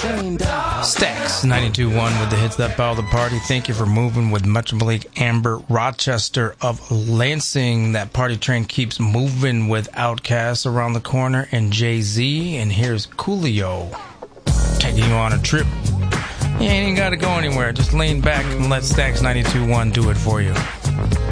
Stax 92.1 with the hits that follow the party. Thank you for moving with Metro Malik, Amber Rochester of Lansing. That party train keeps moving with Outkast around the corner and Jay-Z. And here's Coolio taking you on a trip. You ain't got to go anywhere. Just lean back and let Stax 92.1 do it for you.